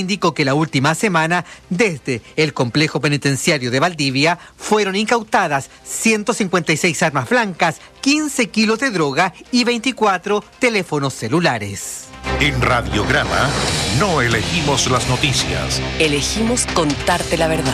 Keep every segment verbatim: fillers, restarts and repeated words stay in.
indicó que la última semana, desde el complejo penitenciario de Valdivia, fueron incautadas ciento cincuenta y seis armas blancas, quince kilos de droga y veinticuatro teléfonos celulares. En Radiograma no elegimos las noticias. Elegimos contarte la verdad.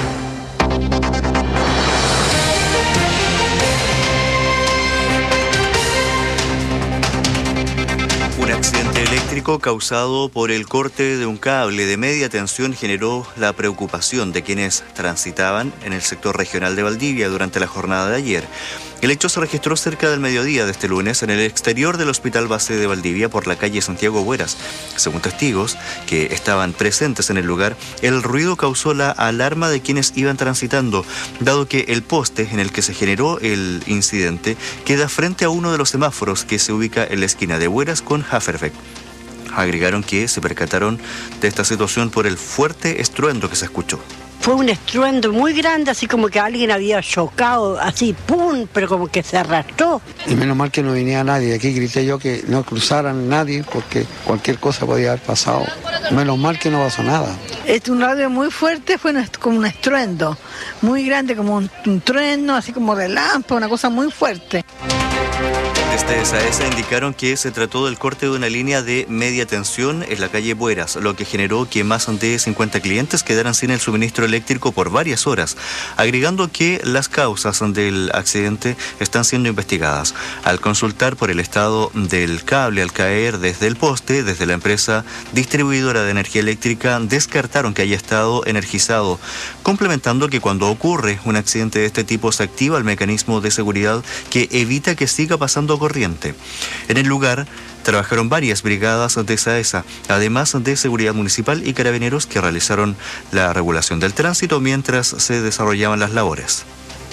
Un accidente eléctrico causado por el corte de un cable de media tensión generó la preocupación de quienes transitaban en el sector regional de Valdivia durante la jornada de ayer. El hecho se registró cerca del mediodía de este lunes en el exterior del Hospital Base de Valdivia por la calle Santiago Bueras. Según testigos que estaban presentes en el lugar, el ruido causó la alarma de quienes iban transitando, dado que el poste en el que se generó el incidente queda frente a uno de los semáforos que se ubica en la esquina de Bueras con Haferbeck. Agregaron que se percataron de esta situación por el fuerte estruendo que se escuchó. Fue un estruendo muy grande, así como que alguien había chocado, así, ¡pum!, pero como que se arrastró. Y menos mal que no venía nadie. Aquí grité yo que no cruzaran nadie porque cualquier cosa podía haber pasado. Menos mal que no pasó nada. Es un radio muy fuerte, fue como un estruendo, muy grande, como un, un trueno, así como relámpago, una cosa muy fuerte. Desde S A S indicaron que se trató del corte de una línea de media tensión en la calle Bueras, lo que generó que más de cincuenta clientes quedaran sin el suministro eléctrico por varias horas, agregando que las causas del accidente están siendo investigadas. Al consultar por el estado del cable al caer desde el poste, desde la empresa distribuidora de energía eléctrica descartaron que haya estado energizado, complementando que cuando ocurre un accidente de este tipo se activa el mecanismo de seguridad que evita que siga pasando corriente. En el lugar trabajaron varias brigadas de S A E S A, además de Seguridad Municipal y Carabineros que realizaron la regulación del tránsito mientras se desarrollaban las labores.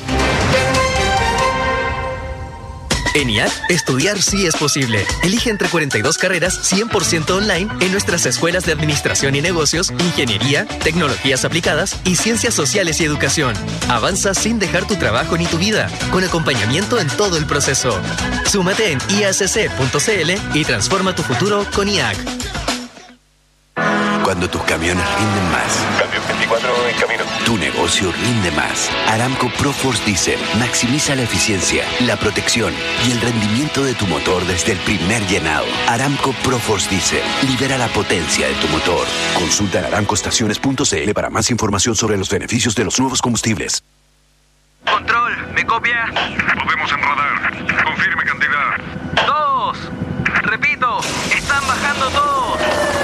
En I A C, estudiar sí es posible. Elige entre cuarenta y dos carreras cien por ciento online en nuestras escuelas de Administración y Negocios, Ingeniería, Tecnologías Aplicadas y Ciencias Sociales y Educación. Avanza sin dejar tu trabajo ni tu vida, con acompañamiento en todo el proceso. Súmate en i a c c punto c l y transforma tu futuro con I A C. Cuando tus camiones rinden más. Cambio veinticuatro en camino. Tu negocio rinde más. Aramco ProForce Diesel maximiza la eficiencia, la protección y el rendimiento de tu motor desde el primer llenado. Aramco ProForce Diesel libera la potencia de tu motor. Consulta en aramco estaciones punto c l para más información sobre los beneficios de los nuevos combustibles. Control, ¿me copia? Podemos en radar. Confirme cantidad. Dos. Repito, están bajando todos.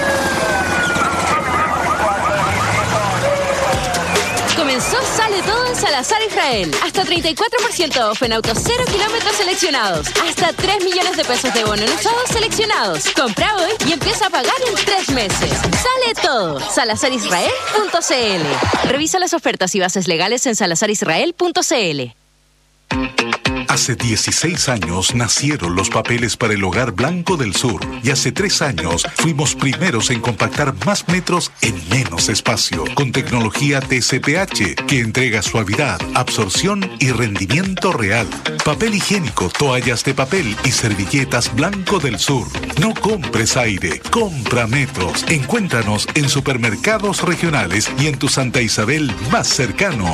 Comenzó Sale Todo en Salazar Israel. Hasta treinta y cuatro por ciento off en autos cero kilómetros seleccionados. Hasta tres millones de pesos de bono en usados seleccionados. Compra hoy y empieza a pagar en tres meses. Sale Todo. salazar israel punto c l. Revisa las ofertas y bases legales en salazar israel punto c l. Hace dieciséis años nacieron los papeles para el Hogar Blanco del Sur y hace tres años fuimos primeros en compactar más metros en menos espacio con tecnología T C P H que entrega suavidad, absorción y rendimiento real. Papel higiénico, toallas de papel y servilletas Blanco del Sur. No compres aire, compra metros. Encuéntranos en supermercados regionales y en tu Santa Isabel más cercano.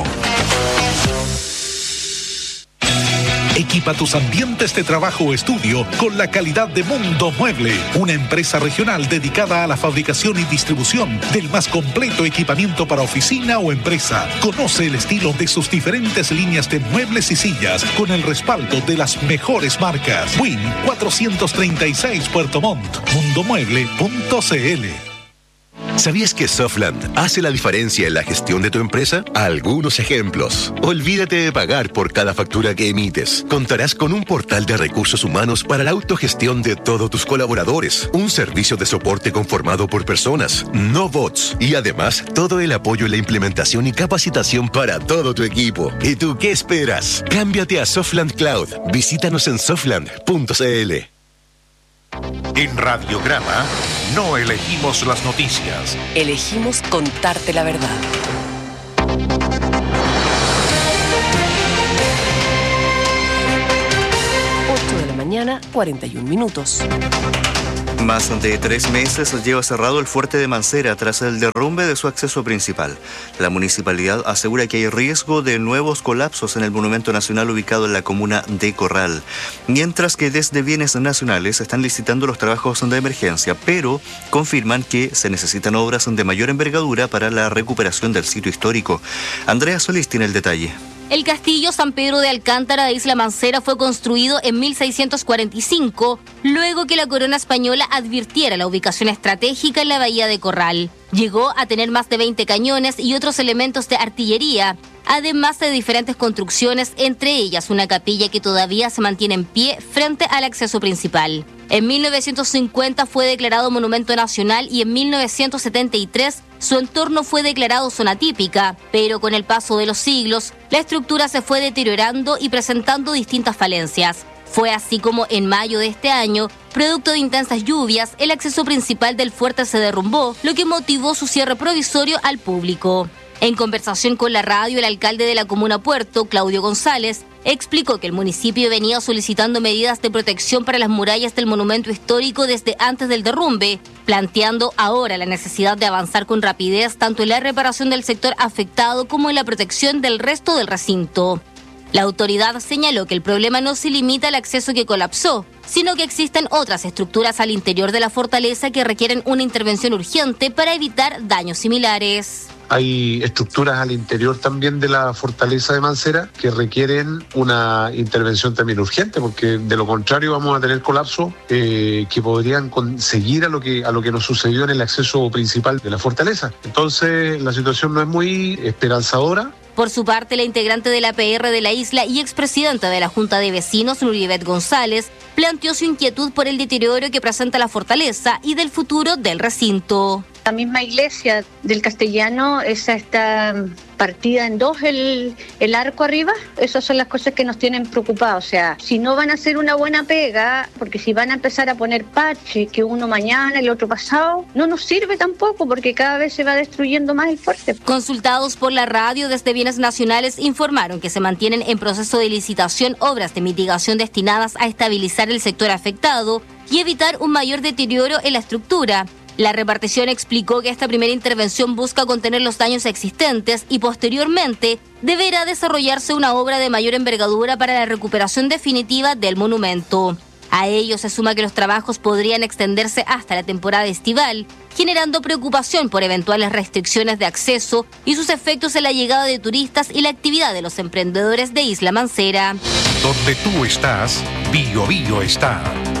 Equipa tus ambientes de trabajo o estudio con la calidad de Mundo Mueble, una empresa regional dedicada a la fabricación y distribución del más completo equipamiento para oficina o empresa. Conoce el estilo de sus diferentes líneas de muebles y sillas con el respaldo de las mejores marcas. Win cuatrocientos treinta y seis Puerto Montt, mundo mueble punto c l. ¿Sabías que Softland hace la diferencia en la gestión de tu empresa? Algunos ejemplos. Olvídate de pagar por cada factura que emites. Contarás con un portal de recursos humanos para la autogestión de todos tus colaboradores. Un servicio de soporte conformado por personas, no bots. Y además, todo el apoyo en la implementación y capacitación para todo tu equipo. ¿Y tú qué esperas? Cámbiate a Softland Cloud. Visítanos en softland punto c l. En Radiograma no elegimos las noticias. Elegimos contarte la verdad. ocho de la mañana, cuarenta y un minutos. Más de tres meses lleva cerrado el fuerte de Mancera tras el derrumbe de su acceso principal. La municipalidad asegura que hay riesgo de nuevos colapsos en el monumento nacional ubicado en la comuna de Corral. Mientras que desde Bienes Nacionales están licitando los trabajos de emergencia, pero confirman que se necesitan obras de mayor envergadura para la recuperación del sitio histórico. Andrea Solís tiene el detalle. El castillo San Pedro de Alcántara de Isla Mancera fue construido en mil seiscientos cuarenta y cinco, luego que la corona española advirtiera la ubicación estratégica en la bahía de Corral. Llegó a tener más de veinte cañones y otros elementos de artillería, además de diferentes construcciones, entre ellas una capilla que todavía se mantiene en pie frente al acceso principal. En mil novecientos cincuenta fue declarado Monumento Nacional y en mil novecientos setenta y tres su entorno fue declarado zona típica, pero con el paso de los siglos, la estructura se fue deteriorando y presentando distintas falencias. Fue así como en mayo de este año, producto de intensas lluvias, el acceso principal del fuerte se derrumbó, lo que motivó su cierre provisorio al público. En conversación con la radio, el alcalde de la comuna Puerto, Claudio González, explicó que el municipio venía solicitando medidas de protección para las murallas del monumento histórico desde antes del derrumbe, planteando ahora la necesidad de avanzar con rapidez tanto en la reparación del sector afectado como en la protección del resto del recinto. La autoridad señaló que el problema no se limita al acceso que colapsó, sino que existen otras estructuras al interior de la fortaleza que requieren una intervención urgente para evitar daños similares. Hay estructuras al interior también de la fortaleza de Mancera que requieren una intervención también urgente, porque de lo contrario vamos a tener colapsos eh, que podrían conseguir a lo que, a lo que nos sucedió en el acceso principal de la fortaleza. Entonces la situación no es muy esperanzadora. Por su parte, la integrante de la P R de la isla y expresidenta de la Junta de Vecinos, Nuribet González, planteó su inquietud por el deterioro que presenta la fortaleza y del futuro del recinto. La misma iglesia del Castellano, esa está partida en dos, el, el arco arriba. Esas son las cosas que nos tienen preocupados. O sea, si no van a hacer una buena pega, porque si van a empezar a poner parches, que uno mañana, el otro pasado, no nos sirve tampoco, porque cada vez se va destruyendo más el fuerte. Consultados por la radio desde Bienes Nacionales, informaron que se mantienen en proceso de licitación obras de mitigación destinadas a estabilizar el sector afectado y evitar un mayor deterioro en la estructura. La repartición explicó que esta primera intervención busca contener los daños existentes y posteriormente deberá desarrollarse una obra de mayor envergadura para la recuperación definitiva del monumento. A ello se suma que los trabajos podrían extenderse hasta la temporada estival, generando preocupación por eventuales restricciones de acceso y sus efectos en la llegada de turistas y la actividad de los emprendedores de Isla Mancera. Donde tú estás, Bio Bio está.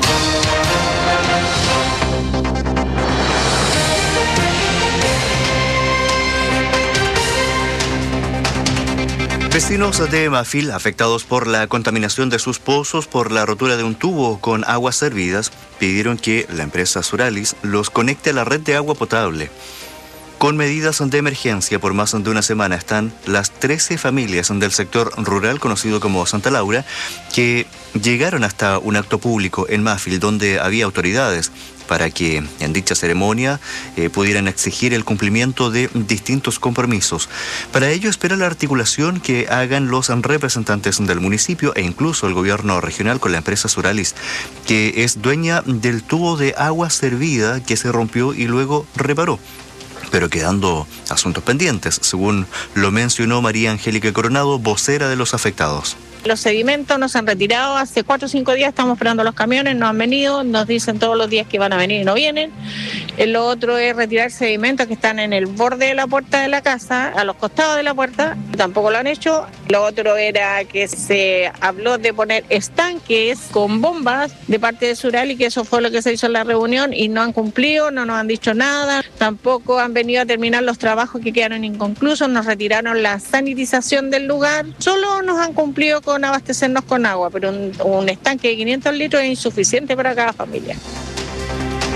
Vecinos de Mafil, afectados por la contaminación de sus pozos por la rotura de un tubo con aguas servidas, pidieron que la empresa Suralis los conecte a la red de agua potable. Con medidas de emergencia por más de una semana están las trece familias del sector rural conocido como Santa Laura que llegaron hasta un acto público en Mafil donde había autoridades para que en dicha ceremonia eh, pudieran exigir el cumplimiento de distintos compromisos. Para ello espera la articulación que hagan los representantes del municipio e incluso el gobierno regional con la empresa Suralis, que es dueña del tubo de agua servida que se rompió y luego reparó, pero quedando asuntos pendientes, según lo mencionó María Angélica Coronado, vocera de los afectados. Los sedimentos nos han retirado hace cuatro o cinco días, estamos esperando los camiones, no han venido, nos dicen todos los días que van a venir y no vienen. Lo otro es retirar sedimentos que están en el borde de la puerta de la casa, a los costados de la puerta, tampoco lo han hecho. Lo otro era que se habló de poner estanques con bombas de parte de Sural y que eso fue lo que se hizo en la reunión y no han cumplido, no nos han dicho nada, tampoco han venido a terminar los trabajos que quedaron inconclusos, nos retiraron la sanitización del lugar, solo nos han cumplido con abastecernos con agua, pero un, un estanque de quinientos litros es insuficiente para cada familia.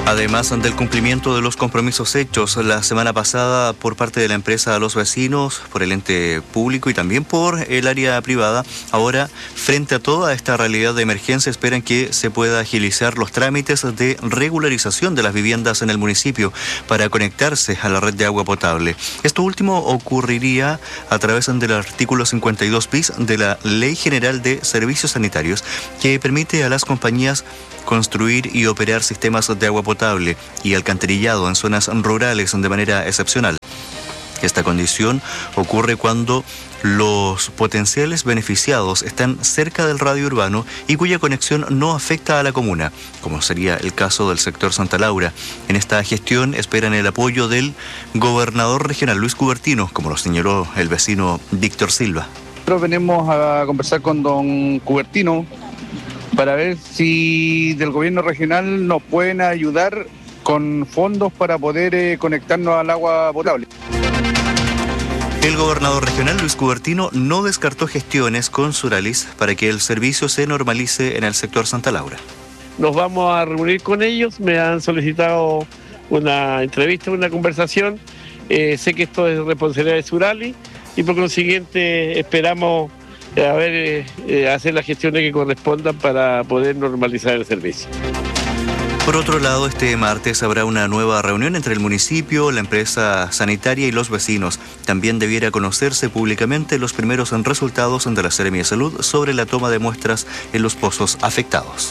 Además del cumplimiento de los compromisos hechos la semana pasada por parte de la empresa a los vecinos, por el ente público y también por el área privada, ahora, frente a toda esta realidad de emergencia, esperan que se pueda agilizar los trámites de regularización de las viviendas en el municipio para conectarse a la red de agua potable. Esto último ocurriría a través del artículo cincuenta y dos bis de la Ley General de Servicios Sanitarios, que permite a las compañías construir y operar sistemas de agua potable y alcantarillado en zonas rurales de manera excepcional. Esta condición ocurre cuando los potenciales beneficiados están cerca del radio urbano y cuya conexión no afecta a la comuna, como sería el caso del sector Santa Laura. En esta gestión esperan el apoyo del gobernador regional Luis Cubertino, como lo señaló el vecino Víctor Silva. Nosotros venimos a conversar con don Cubertino para ver si del gobierno regional nos pueden ayudar con fondos para poder eh, conectarnos al agua potable. El gobernador regional Luis Cubertino no descartó gestiones con Suralis para que el servicio se normalice en el sector Santa Laura. Nos vamos a reunir con ellos, me han solicitado una entrevista, una conversación. Eh, sé que esto es responsabilidad de Suralis y por consiguiente esperamos a ver, eh, eh, hacer las gestiones que correspondan para poder normalizar el servicio. Por otro lado, este martes habrá una nueva reunión entre el municipio, la empresa sanitaria y los vecinos. También debiera conocerse públicamente los primeros resultados de la Seremia de Salud sobre la toma de muestras en los pozos afectados.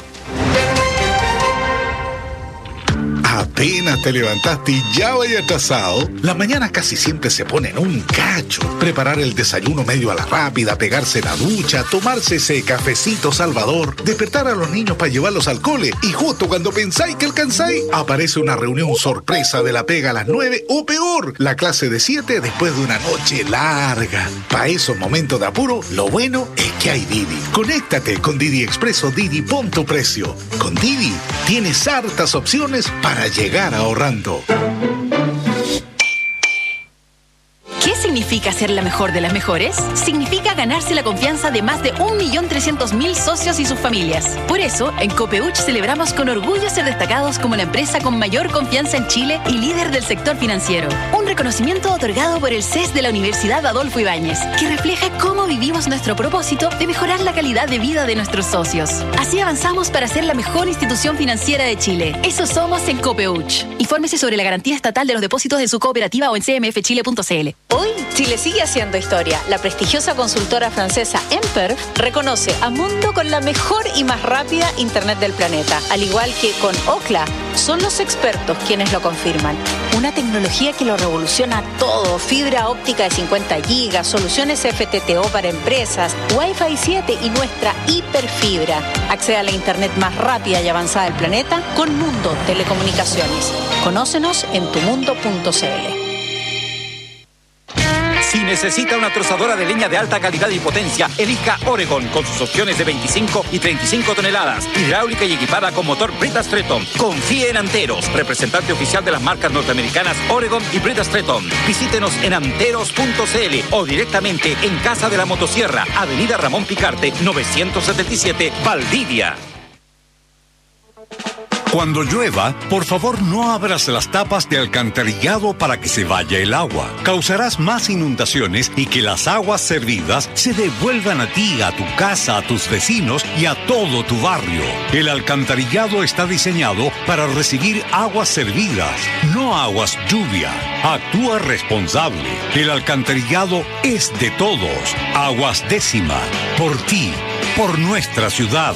Apenas te levantaste y ya vaya atrasado. Las mañanas casi siempre se ponen un cacho. Preparar el desayuno medio a la rápida, pegarse la ducha, tomarse ese cafecito salvador, despertar a los niños para llevarlos al cole y justo cuando pensáis que alcanzáis, aparece una reunión sorpresa de la pega a las nueve o peor, la clase de siete después de una noche larga. Para esos momentos de apuro, lo bueno es que hay Didi. Conéctate con Didi Express o Didi Pon tu Precio. Con Didi tienes hartas opciones para llegar ahorrando. ¿Qué significa ser la mejor de las mejores? Significa ganarse la confianza de más de un millón trescientos mil socios y sus familias. Por eso, en Copeuch celebramos con orgullo ser destacados como la empresa con mayor confianza en Chile y líder del sector financiero. Un reconocimiento otorgado por el C E S de la Universidad Adolfo Ibáñez, que refleja cómo vivimos nuestro propósito de mejorar la calidad de vida de nuestros socios. Así avanzamos para ser la mejor institución financiera de Chile. Eso somos en Copeuch. Infórmese sobre la garantía estatal de los depósitos de su cooperativa o en c m f chile punto c l. Hoy, Chile sigue haciendo historia. La prestigiosa consultora francesa Emper reconoce a Mundo con la mejor y más rápida Internet del planeta. Al igual que con Ookla, son los expertos quienes lo confirman. Una tecnología que lo revoluciona todo. Fibra óptica de cincuenta gigas, soluciones F T T O para empresas, Wi-Fi siete y nuestra hiperfibra. Accede a la Internet más rápida y avanzada del planeta con Mundo Telecomunicaciones. Conócenos en tu mundo punto c l. Si necesita una trozadora de leña de alta calidad y potencia, elija Oregon con sus opciones de veinticinco y treinta y cinco toneladas, hidráulica y equipada con motor Brita Stretton. Confíe en Anteros, representante oficial de las marcas norteamericanas Oregon y Brita Stretton. Visítenos en anteros punto c l o directamente en Casa de la Motosierra, Avenida Ramón Picarte, novecientos setenta y siete, Valdivia. Cuando llueva, por favor no abras las tapas de alcantarillado para que se vaya el agua. Causarás más inundaciones y que las aguas servidas se devuelvan a ti, a tu casa, a tus vecinos y a todo tu barrio. El alcantarillado está diseñado para recibir aguas servidas, no aguas lluvia. Actúa responsable. El alcantarillado es de todos. Aguas Décima. Por ti, por nuestra ciudad.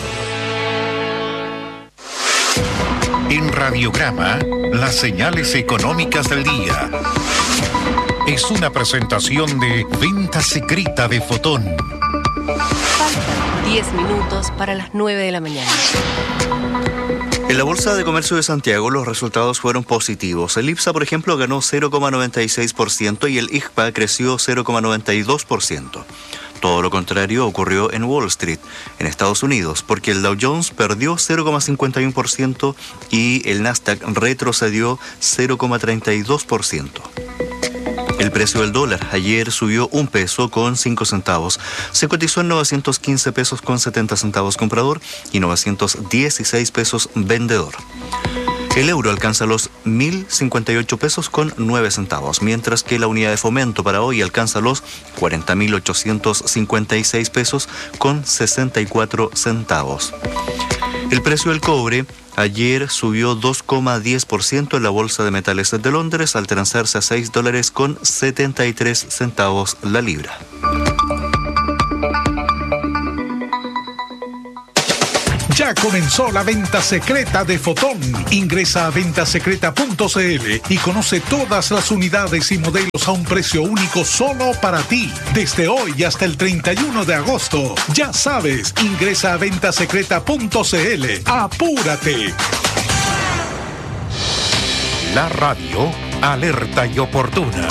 En Radiograma, las señales económicas del día. Es una presentación de Venta Secreta de Fotón. Faltan diez minutos para las nueve de la mañana. En la Bolsa de Comercio de Santiago los resultados fueron positivos. El IPSA, por ejemplo, ganó cero coma noventa y seis por ciento y el I G P A creció cero coma noventa y dos por ciento. Todo lo contrario ocurrió en Wall Street, en Estados Unidos, porque el Dow Jones perdió cero coma cincuenta y uno por ciento y el Nasdaq retrocedió cero coma treinta y dos por ciento. El precio del dólar ayer subió un peso con cinco centavos. Se cotizó en novecientos quince pesos con setenta centavos comprador y novecientos dieciséis pesos vendedor. El euro alcanza los mil cincuenta y ocho pesos con nueve centavos, mientras que la unidad de fomento para hoy alcanza los cuarenta mil ochocientos cincuenta y seis pesos con sesenta y cuatro centavos. El precio del cobre ayer subió dos coma diez por ciento en la Bolsa de Metales de Londres al transarse a seis dólares con setenta y tres centavos la libra. Ya comenzó la venta secreta de Fotón. Ingresa a venta secreta punto c l y conoce todas las unidades y modelos a un precio único solo para ti. Desde hoy hasta el treinta y uno de agosto. Ya sabes, ingresa a venta secreta punto c l. ¡Apúrate! La radio alerta y oportuna.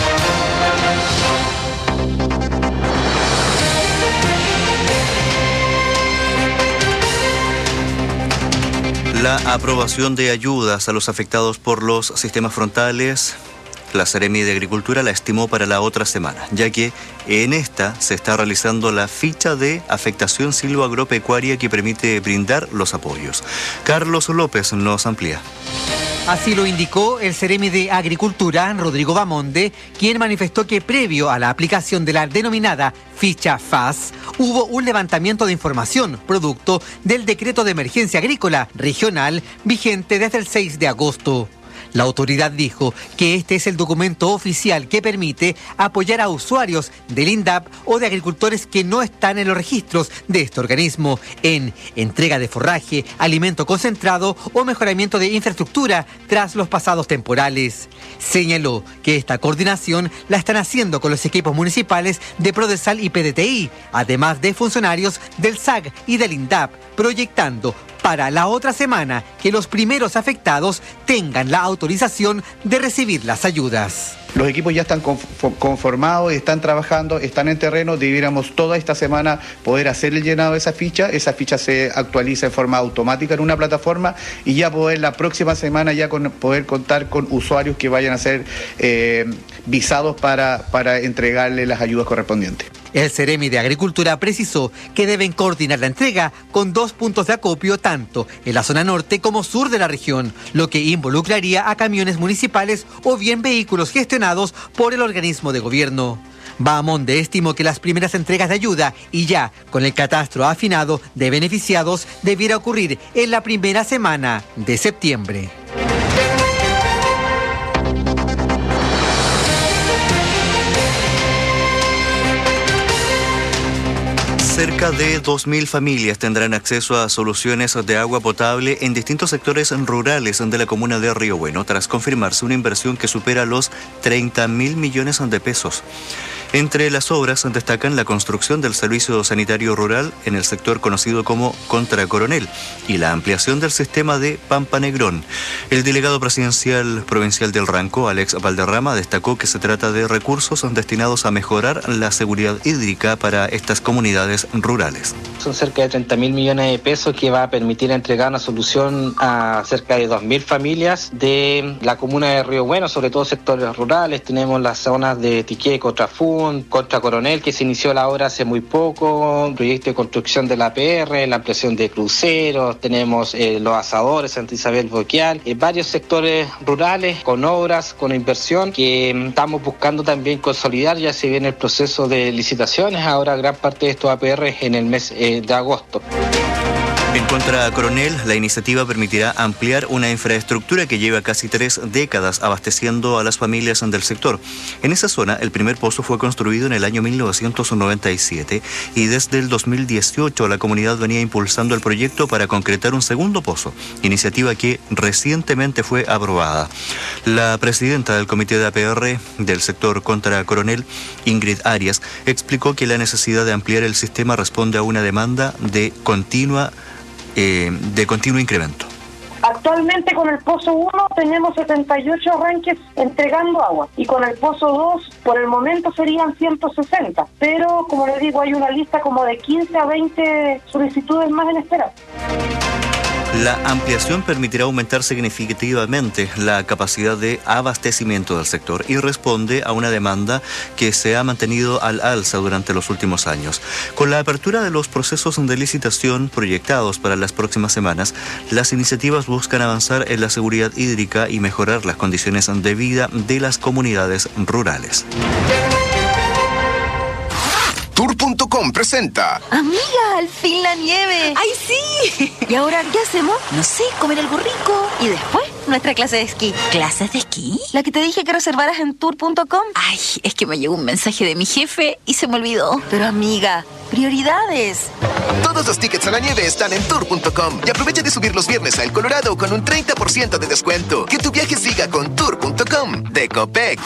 La aprobación de ayudas a los afectados por los sistemas frontales, la Seremi de Agricultura la estimó para la otra semana, ya que en esta se está realizando la ficha de afectación silvoagropecuaria que permite brindar los apoyos. Carlos López nos amplía. Así lo indicó el Seremi de Agricultura, Rodrigo Bamonde, quien manifestó que previo a la aplicación de la denominada ficha F A S, hubo un levantamiento de información producto del decreto de emergencia agrícola regional vigente desde el seis de agosto. La autoridad dijo que este es el documento oficial que permite apoyar a usuarios del INDAP o de agricultores que no están en los registros de este organismo en entrega de forraje, alimento concentrado o mejoramiento de infraestructura tras los pasados temporales. Señaló que esta coordinación la están haciendo con los equipos municipales de Prodesal y P D T I, además de funcionarios del S A G y del INDAP, proyectando para la otra semana que los primeros afectados tengan la autorización de recibir las ayudas. Los equipos ya están conformados, están trabajando, están en terreno. Debiéramos toda esta semana poder hacer el llenado de esa ficha. Esa ficha se actualiza en forma automática en una plataforma y ya poder la próxima semana ya con, poder contar con usuarios que vayan a ser eh, visados para, para entregarle las ayudas correspondientes. El Seremi de Agricultura precisó que deben coordinar la entrega con dos puntos de acopio tanto en la zona norte como sur de la región, lo que involucraría a camiones municipales o bien vehículos gestionados por el organismo de gobierno. Bahamonde estimó que las primeras entregas de ayuda y ya con el catastro afinado de beneficiados debiera ocurrir en la primera semana de septiembre. Cerca de dos mil familias tendrán acceso a soluciones de agua potable en distintos sectores rurales de la comuna de Río Bueno, tras confirmarse una inversión que supera los treinta mil millones de pesos. Entre las obras destacan la construcción del servicio sanitario rural en el sector conocido como Contra Coronel y la ampliación del sistema de Pampa Negrón. El delegado presidencial provincial del Ranco, Alex Valderrama, destacó que se trata de recursos destinados a mejorar la seguridad hídrica para estas comunidades rurales. Son cerca de treinta mil millones de pesos que va a permitir entregar una solución a cerca de dos mil familias de la comuna de Río Bueno, sobre todo sectores rurales. Tenemos las zonas de Tiqué, Cotrafún, Contra Coronel, que se inició la obra hace muy poco, proyecto de construcción de la A P R, la ampliación de cruceros, tenemos eh, los asadores, Santa Isabel Boquial, eh, varios sectores rurales con obras, con inversión que eh, estamos buscando también consolidar. Ya se viene el proceso de licitaciones, ahora gran parte de estos A P R en el mes eh, de agosto. En Contra Coronel, la iniciativa permitirá ampliar una infraestructura que lleva casi tres décadas abasteciendo a las familias del sector. En esa zona, el primer pozo fue construido en el año mil novecientos noventa y siete y desde el dos mil dieciocho la comunidad venía impulsando el proyecto para concretar un segundo pozo, iniciativa que recientemente fue aprobada. La presidenta del Comité de A P R del sector Contra Coronel, Ingrid Arias, explicó que la necesidad de ampliar el sistema responde a una demanda de continua Eh, de continuo incremento. Actualmente con el Pozo uno tenemos setenta y ocho arranques entregando agua y con el Pozo dos por el momento serían ciento sesenta, pero como les digo hay una lista como de quince a veinte solicitudes más en espera. La ampliación permitirá aumentar significativamente la capacidad de abastecimiento del sector y responde a una demanda que se ha mantenido al alza durante los últimos años. Con la apertura de los procesos de licitación proyectados para las próximas semanas, las iniciativas buscan avanzar en la seguridad hídrica y mejorar las condiciones de vida de las comunidades rurales. Tour punto com presenta. Amiga, al fin la nieve. ¡Ay, sí! ¿Y ahora qué hacemos? No sé, comer algo rico. Y después, nuestra clase de esquí. ¿Clases de esquí? La que te dije que reservaras en tour punto com. Ay, es que me llegó un mensaje de mi jefe y se me olvidó. Pero amiga, prioridades. Todos los tickets a la nieve están en tour punto com. Y aprovecha de subir los viernes a El Colorado con un treinta por ciento de descuento. Que tu viaje siga con tour punto com de Copec.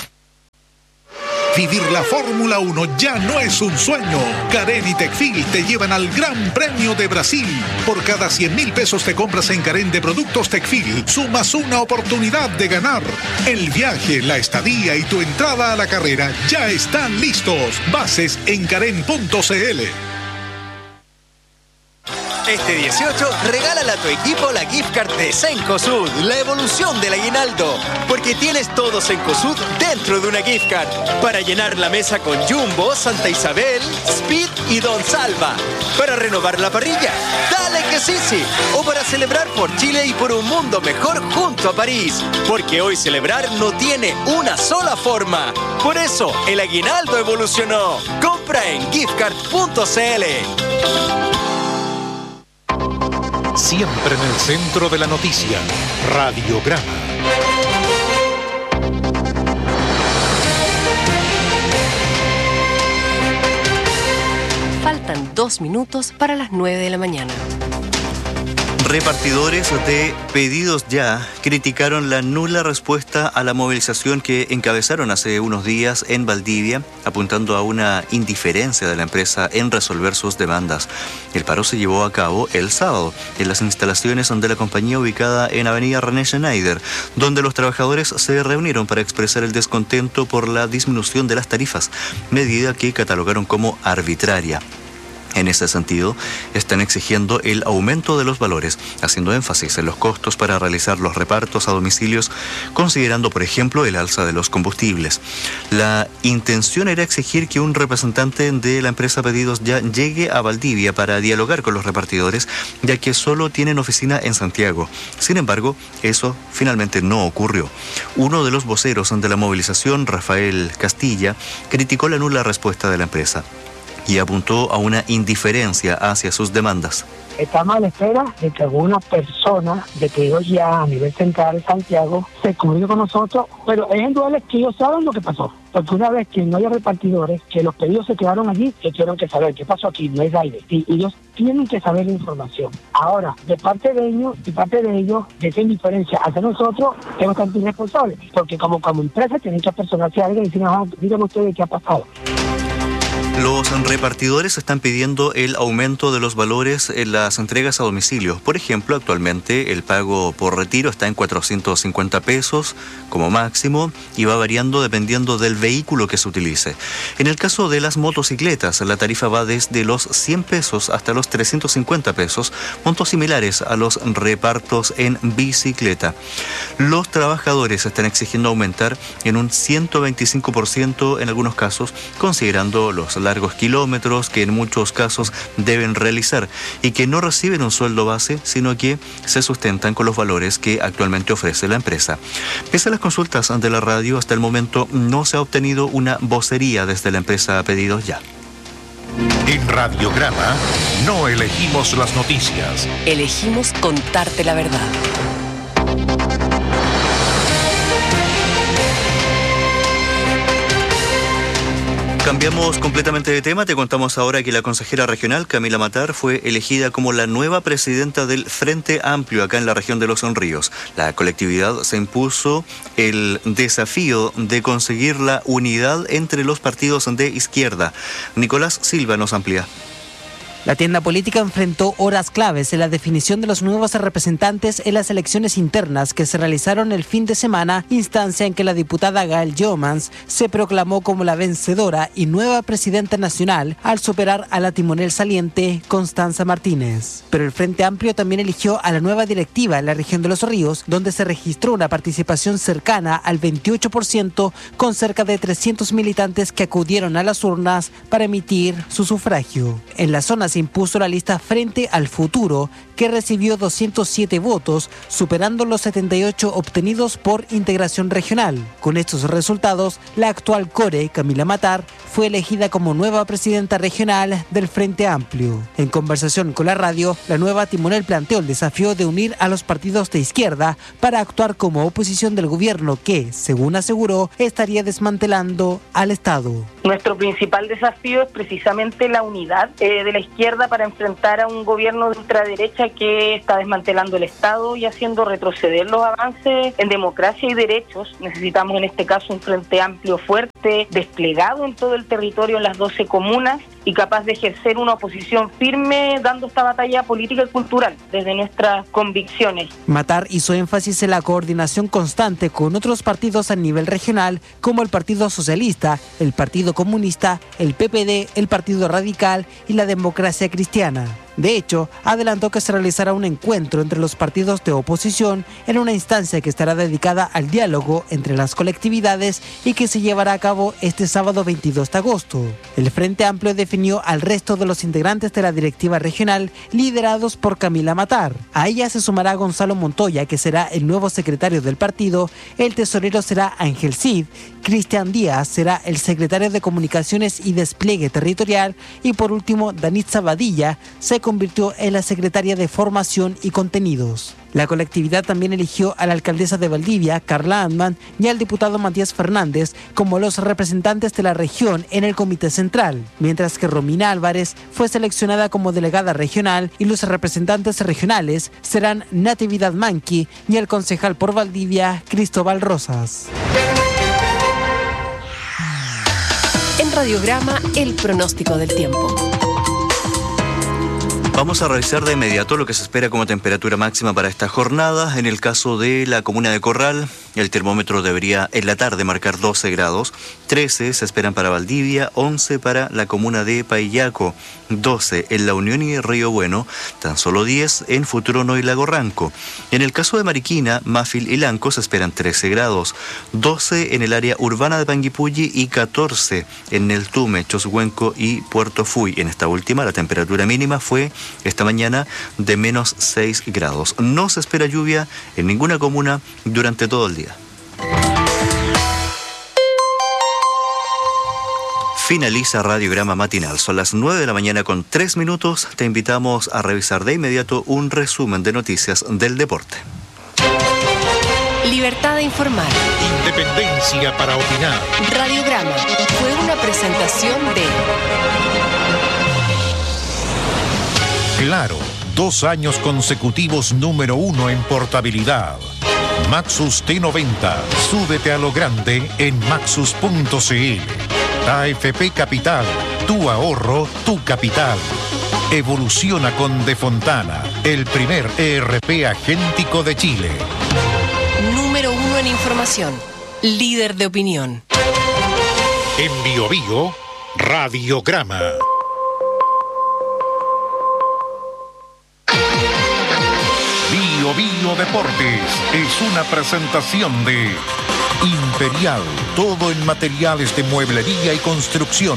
Vivir la Fórmula uno ya no es un sueño. Carén y Tecfil te llevan al Gran Premio de Brasil. Por cada cien mil pesos te compras en Carén de productos Tecfil, sumas una oportunidad de ganar. El viaje, la estadía y tu entrada a la carrera ya están listos. Bases en carén punto cl. Este dieciocho, regálale a tu equipo la gift card de Cencosud, la evolución del aguinaldo. Porque tienes todo Cencosud dentro de una gift card. Para llenar la mesa con Jumbo, Santa Isabel, Speed y Don Salva. Para renovar la parrilla, dale que sí, sí. O para celebrar por Chile y por un mundo mejor junto a París. Porque hoy celebrar no tiene una sola forma. Por eso, el aguinaldo evolucionó. Compra en gift card punto cl. Siempre en el centro de la noticia, Radiograma. Faltan dos minutos para las nueve de la mañana. Repartidores de Pedidos Ya criticaron la nula respuesta a la movilización que encabezaron hace unos días en Valdivia, apuntando a una indiferencia de la empresa en resolver sus demandas. El paro se llevó a cabo el sábado en las instalaciones de la compañía ubicada en Avenida René Schneider, donde los trabajadores se reunieron para expresar el descontento por la disminución de las tarifas, medida que catalogaron como arbitraria. En ese sentido, están exigiendo el aumento de los valores, haciendo énfasis en los costos para realizar los repartos a domicilios, considerando, por ejemplo, el alza de los combustibles. La intención era exigir que un representante de la empresa Pedidos Ya llegue a Valdivia para dialogar con los repartidores, ya que solo tienen oficina en Santiago. Sin embargo, eso finalmente no ocurrió. Uno de los voceros de la movilización, Rafael Castilla, criticó la nula respuesta de la empresa y apuntó a una indiferencia hacia sus demandas. Estamos a la espera de que alguna persona de Pedidos Ya a nivel central de Santiago se comunique con nosotros, pero es indudable que ellos saben lo que pasó, porque una vez que no haya repartidores, que los pedidos se quedaron allí, que tienen que saber qué pasó aquí, no hay aire, y ellos tienen que saber la información. Ahora, de parte de ellos, de parte de ellos, de esa indiferencia hacia nosotros, es bastante irresponsable, porque como, como empresa tienen que personarse a alguien y decir, ah, díganme ustedes qué ha pasado. Los repartidores están pidiendo el aumento de los valores en las entregas a domicilio. Por ejemplo, actualmente el pago por retiro está en cuatrocientos cincuenta pesos como máximo y va variando dependiendo del vehículo que se utilice. En el caso de las motocicletas, la tarifa va desde los cien pesos hasta los trescientos cincuenta pesos, montos similares a los repartos en bicicleta. Los trabajadores están exigiendo aumentar en un ciento veinticinco por ciento en algunos casos, considerando los largos kilómetros que en muchos casos deben realizar y que no reciben un sueldo base, sino que se sustentan con los valores que actualmente ofrece la empresa. Pese a las consultas ante la radio, hasta el momento no se ha obtenido una vocería desde la empresa Pedidos Ya. En Radiograma no elegimos las noticias. Elegimos contarte la verdad. Cambiamos completamente de tema. Te contamos ahora que la consejera regional Camila Matar fue elegida como la nueva presidenta del Frente Amplio acá en la región de Los Ríos. La colectividad se impuso el desafío de conseguir la unidad entre los partidos de izquierda. Nicolás Silva nos amplía. La tienda política enfrentó horas claves en la definición de los nuevos representantes en las elecciones internas que se realizaron el fin de semana, instancia en que la diputada Gail Jomans se proclamó como la vencedora y nueva presidenta nacional al superar a la timonel saliente Constanza Martínez. Pero el Frente Amplio también eligió a la nueva directiva en la región de Los Ríos, donde se registró una participación cercana al veintiocho por ciento, con cerca de trescientos militantes que acudieron a las urnas para emitir su sufragio. En la zona se impuso la lista Frente al Futuro, que recibió doscientos siete votos, superando los setenta y ocho obtenidos por Integración Regional. Con estos resultados, la actual core, Camila Matar, fue elegida como nueva presidenta regional del Frente Amplio. En conversación con la radio, la nueva timonel planteó el desafío de unir a los partidos de izquierda para actuar como oposición del gobierno que, según aseguró, estaría desmantelando al Estado. Nuestro principal desafío es precisamente la unidad eh, de la izquierda para enfrentar a un gobierno de ultraderecha que está desmantelando el Estado y haciendo retroceder los avances en democracia y derechos. Necesitamos en este caso un Frente Amplio fuerte, desplegado en todo el territorio en las doce comunas y capaz de ejercer una oposición firme dando esta batalla política y cultural desde nuestras convicciones. Matar hizo énfasis en la coordinación constante con otros partidos a nivel regional como el Partido Socialista, el Partido Comunista, el P P D, el Partido Radical y la Democracia Cristiana. De hecho, adelantó que se realizará un encuentro entre los partidos de oposición en una instancia que estará dedicada al diálogo entre las colectividades y que se llevará a cabo este sábado veintidós de agosto. El Frente Amplio definió al resto de los integrantes de la directiva regional liderados por Camila Matar. A ella se sumará Gonzalo Montoya, que será el nuevo secretario del partido, el tesorero será Ángel Cid, Cristian Díaz será el secretario de Comunicaciones y Despliegue Territorial y por último Danitza Badilla se convirtió en la secretaria de Formación y Contenidos. La colectividad también eligió a la alcaldesa de Valdivia, Carla Antman, y al diputado Matías Fernández como los representantes de la región en el Comité Central, mientras que Romina Álvarez fue seleccionada como delegada regional y los representantes regionales serán Natividad Manqui y el concejal por Valdivia, Cristóbal Rosas. En Radiograma, el pronóstico del tiempo. Vamos a revisar de inmediato lo que se espera como temperatura máxima para esta jornada. En el caso de la comuna de Corral, el termómetro debería en la tarde marcar doce grados, trece se esperan para Valdivia, once para la comuna de Paillaco, doce en La Unión y Río Bueno, tan solo diez en Futrono y Lago Ranco. En el caso de Mariquina, Mafil y Lanco se esperan trece grados, doce en el área urbana de Panguipulli y catorce en Neltume, Choshuenco y Puerto Fuy. En esta última, la temperatura mínima fue esta mañana de menos seis grados. No se espera lluvia en ninguna comuna durante todo el día. Finaliza Radiograma Matinal. Son las nueve de la mañana con tres minutos. Te invitamos a revisar de inmediato un resumen de noticias del deporte. Libertad de informar. Independencia para opinar. Radiograma fue una presentación de... Claro, dos años consecutivos número uno en portabilidad. Maxus T noventa, súbete a lo grande en maxus punto c l. A F P Capital, tu ahorro, tu capital. Evoluciona con De Fontana, el primer E R P agéntico de Chile. Número uno en información, líder de opinión. En Bio Bio, Radiograma. Bio Bio Deportes es una presentación de Imperial, todo en materiales de mueblería y construcción.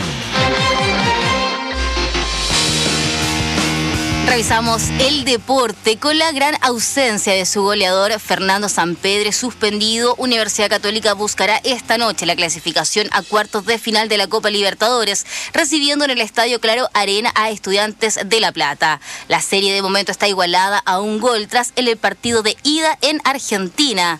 Revisamos el deporte con la gran ausencia de su goleador Fernando Sampedre, suspendido. Universidad Católica buscará esta noche la clasificación a cuartos de final de la Copa Libertadores, recibiendo en el Estadio Claro Arena a Estudiantes de La Plata. La serie de momento está igualada a un gol tras el partido de ida en Argentina.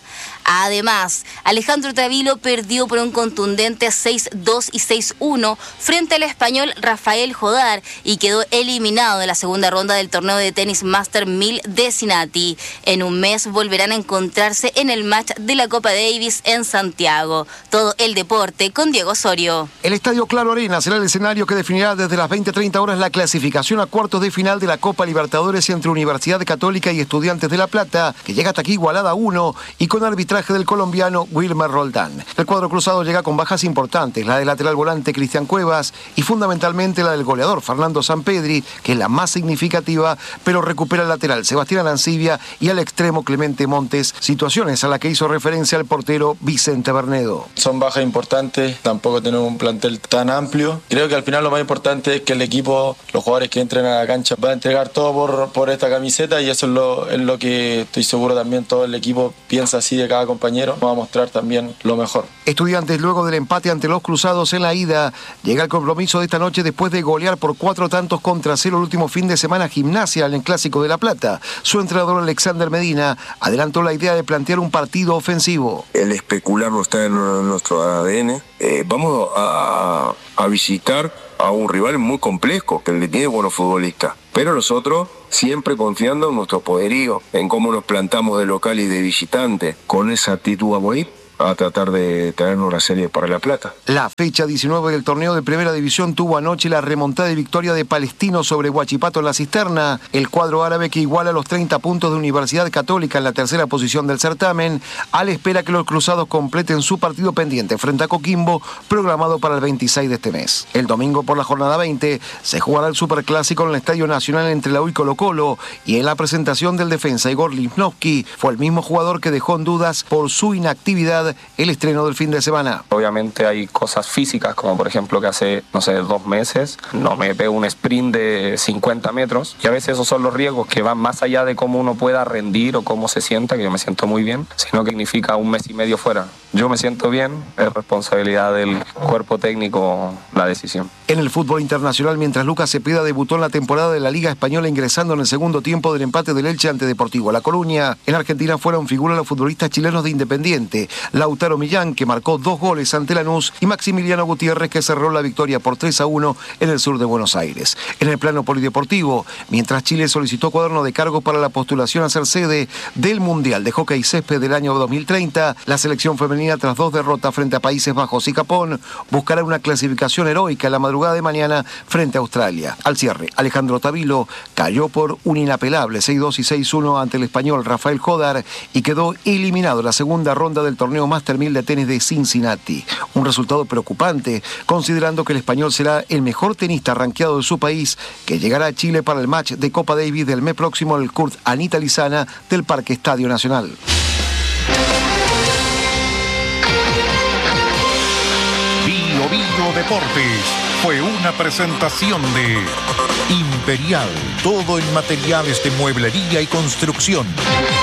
Además, Alejandro Tavilo perdió por un contundente seis dos y seis uno frente al español Rafael Jodar y quedó eliminado de la segunda ronda del torneo de tenis Master mil de Cincinnati. En un mes volverán a encontrarse en el match de la Copa Davis en Santiago. Todo el deporte con Diego Osorio. El Estadio Claro Arena será el escenario que definirá desde las veinte treinta horas la clasificación a cuartos de final de la Copa Libertadores entre Universidad Católica y Estudiantes de La Plata, que llega hasta aquí igualada a uno y con arbitraje del colombiano Wilmer Roldán. El cuadro cruzado llega con bajas importantes, la del lateral volante Cristian Cuevas y fundamentalmente la del goleador Fernando Sampedri, que es la más significativa, pero recupera el lateral Sebastián Arancibia y al extremo Clemente Montes, situaciones a la que hizo referencia el portero Vicente Bernedo. Son bajas importantes, tampoco tenemos un plantel tan amplio. Creo que al final lo más importante es que el equipo, los jugadores que entren a la cancha, va a entregar todo por, por esta camiseta y eso es lo, es lo que estoy seguro también todo el equipo piensa así de cada compañero. Va a mostrar también lo mejor. Estudiantes, luego del empate ante los Cruzados en la ida, llega el compromiso de esta noche después de golear por cuatro tantos contra cero el último fin de semana Gimnasia en el Clásico de La Plata. Su entrenador Alexander Medina adelantó la idea de plantear un partido ofensivo. El especular no está en nuestro A D N. Eh, vamos a, a visitar a un rival muy complejo, que le tiene buenos futbolistas. Pero nosotros siempre confiando en nuestro poderío, en cómo nos plantamos de local y de visitante. Con esa actitud vamos a ir a tratar de traernos una serie para La Plata. La fecha diecinueve del torneo de Primera División tuvo anoche la remontada de victoria de Palestino sobre Huachipato en la Cisterna. El cuadro árabe que iguala los treinta puntos de Universidad Católica en la tercera posición del certamen, a la espera que los cruzados completen su partido pendiente frente a Coquimbo, programado para el veintiséis de este mes. El domingo por la jornada veinte se jugará el Superclásico en el Estadio Nacional entre la U y Colo Colo, y en la presentación del defensa Igor Lichnowsky fue el mismo jugador que dejó en dudas por su inactividad el estreno del fin de semana. Obviamente hay cosas físicas, como por ejemplo que hace, no sé, dos meses no me pego un sprint de cincuenta metros, y a veces esos son los riesgos que van más allá de cómo uno pueda rendir o cómo se sienta, que yo me siento muy bien, sino que significa un mes y medio fuera. Yo me siento bien, es responsabilidad del cuerpo técnico la decisión. En el fútbol internacional, mientras Lucas Cepeda debutó en la temporada de la Liga Española ingresando en el segundo tiempo del empate del Elche ante Deportivo La Coruña, en Argentina fueron figura los futbolistas chilenos de Independiente, Lautaro Millán, que marcó dos goles ante Lanús, y Maximiliano Gutiérrez, que cerró la victoria por tres a uno en el sur de Buenos Aires. En el plano polideportivo, mientras Chile solicitó cuaderno de cargos para la postulación a ser sede del Mundial de Hockey Césped del año dos mil treinta, la selección femenina, tras dos derrotas frente a Países Bajos y Japón, buscará una clasificación heroica en la madrugada de mañana frente a Australia. Al cierre, Alejandro Tavilo cayó por un inapelable seis dos y seis uno ante el español Rafael Jodar y quedó eliminado en la segunda ronda del torneo Master mil de tenis de Cincinnati. Un resultado preocupante, considerando que el español será el mejor tenista rankeado de su país, que llegará a Chile para el match de Copa Davis del mes próximo en el Kurt Anita Lizana del Parque Estadio Nacional. Bio Bio Deportes fue una presentación de Imperial, todo en materiales de mueblería y construcción.